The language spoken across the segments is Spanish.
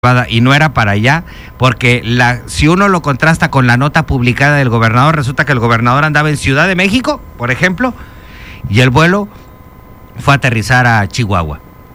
y no era para allá, porque si uno lo contrasta con la nota publicada del gobernador, resulta que el gobernador andaba en Ciudad de México, por ejemplo, y el vuelo fue a aterrizar a Chihuahua.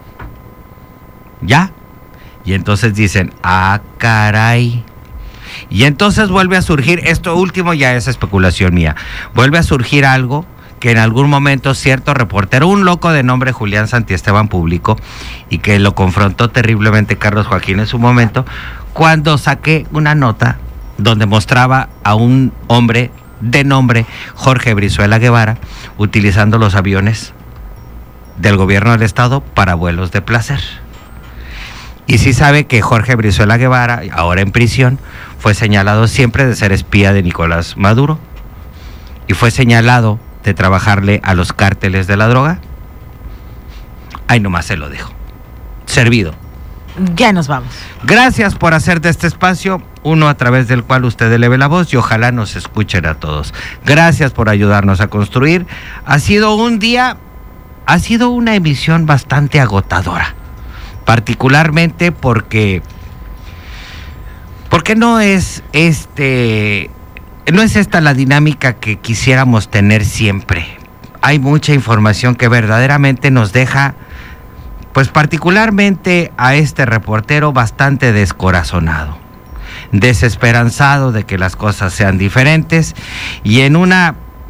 ¿Ya? Y entonces dicen, ah, caray. Y entonces vuelve a surgir, esto último ya es especulación mía, vuelve a surgir algo que en algún momento cierto reportero, un loco de nombre Julián Santiesteban, publicó y que lo confrontó terriblemente Carlos Joaquín en su momento, cuando saqué una nota donde mostraba a un hombre de nombre Jorge Brizuela Guevara utilizando los aviones del gobierno del estado para vuelos de placer. Y sí sabe que Jorge Brizuela Guevara, ahora en prisión, fue señalado siempre de ser espía de Nicolás Maduro y fue señalado de trabajarle a los cárteles de la droga. Ahí nomás se lo dejo. Servido. Ya nos vamos. Gracias por hacer de este espacio uno a través del cual usted eleve la voz y ojalá nos escuchen a todos. Gracias por ayudarnos a construir. Ha sido una emisión bastante agotadora, particularmente porque no es esta la dinámica que quisiéramos tener siempre. Hay mucha información que verdaderamente nos deja, pues particularmente a este reportero, bastante descorazonado, desesperanzado de que las cosas sean diferentes y en una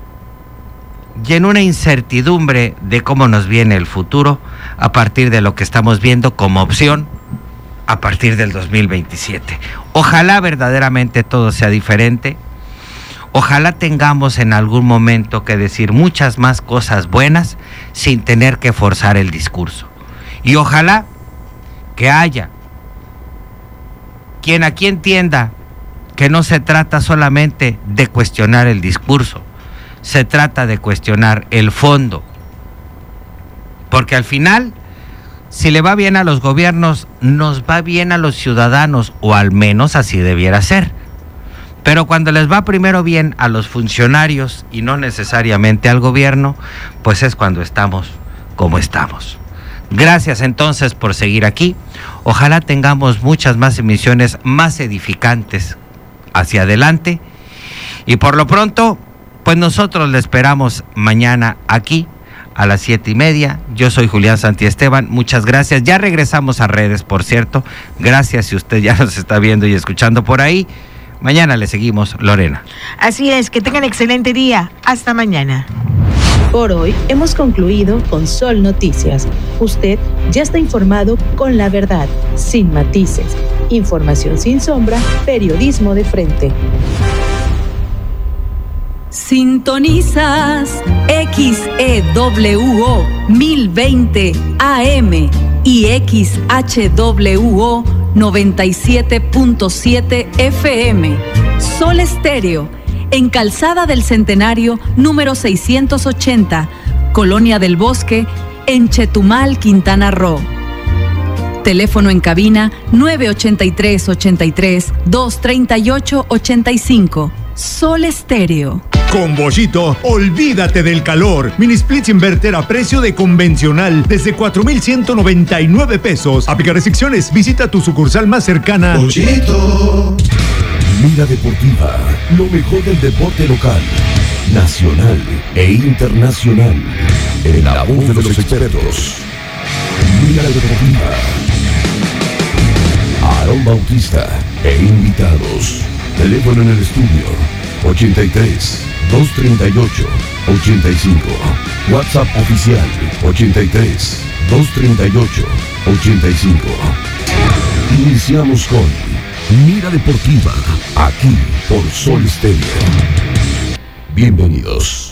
incertidumbre de cómo nos viene el futuro a partir de lo que estamos viendo como opción a partir del 2027. Ojalá verdaderamente todo sea diferente. Ojalá tengamos en algún momento que decir muchas más cosas buenas sin tener que forzar el discurso. Y ojalá que haya quien aquí entienda que no se trata solamente de cuestionar el discurso, se trata de cuestionar el fondo. Porque al final, si le va bien a los gobiernos, nos va bien a los ciudadanos, o al menos así debiera ser. Pero cuando les va primero bien a los funcionarios y no necesariamente al gobierno, pues es cuando estamos como estamos. Gracias entonces por seguir aquí. Ojalá tengamos muchas más emisiones más edificantes hacia adelante. Y por lo pronto, pues nosotros le esperamos mañana aquí a las 7:30. Yo soy Julián Santiesteban. Muchas gracias. Ya regresamos a redes, por cierto. Gracias si usted ya nos está viendo y escuchando por ahí. Mañana le seguimos, Lorena. Así es, que tengan excelente día. Hasta mañana. Por hoy hemos concluido con Sol Noticias. Usted ya está informado con la verdad, sin matices. Información sin sombra, periodismo de frente. Sintonizas XEWO 1020 AM y XHWO 97.7 FM. Sol Estéreo, en Calzada del Centenario, número 680, Colonia del Bosque, en Chetumal, Quintana Roo. Teléfono en cabina 983-83-238-85. Sol Estéreo. Con Bollito, olvídate del calor. Mini splits inverter a precio de convencional desde 4,199 pesos. Aplica restricciones. Visita tu sucursal más cercana. Bollito. Mira Deportiva, lo mejor del deporte local, nacional e internacional. En la voz de los expertos. Mira Deportiva. Aarón Bautista e invitados. Teléfono en el estudio 83-238-85. WhatsApp oficial 83-238-85. Iniciamos con Mira Deportiva, aquí por Sol Estéreo. Bienvenidos.